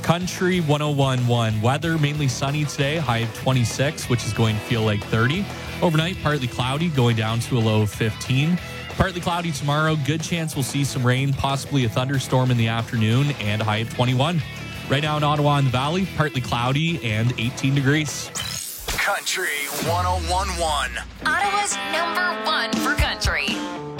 Country 101.1. Weather mainly sunny today, high of 26, which is going to feel like 30. Overnight, partly cloudy, going down to a low of 15. Partly cloudy tomorrow. Good chance we'll see some rain, possibly a thunderstorm in the afternoon, and a high of 21. Right now in Ottawa and the Valley, partly cloudy and 18 degrees. Country 101.1. Ottawa's #1 for country.